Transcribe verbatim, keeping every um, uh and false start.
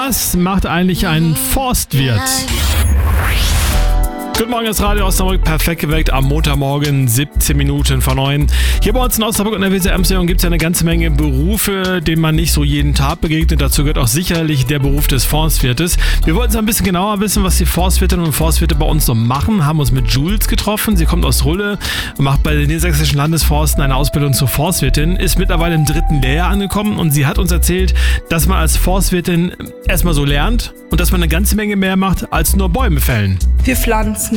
Was macht eigentlich ein Forstwirt? Guten Morgen, das Radio Osnabrück, perfekt geweckt am Montagmorgen, siebzehn Minuten vor neun. Hier bei uns in Osnabrück und der W C M-Station gibt es ja eine ganze Menge Berufe, denen man nicht so jeden Tag begegnet. Dazu gehört auch sicherlich der Beruf des Forstwirtes. Wir wollten so ein bisschen genauer wissen, was die Forstwirtinnen und Forstwirte bei uns so machen, haben uns mit Jules getroffen. Sie kommt aus Rulle, macht bei den Niedersächsischen Landesforsten eine Ausbildung zur Forstwirtin, ist mittlerweile im dritten Lehrjahr angekommen und sie hat uns erzählt, dass man als Forstwirtin erstmal so lernt und dass man eine ganze Menge mehr macht als nur Bäume fällen. Wir pflanzen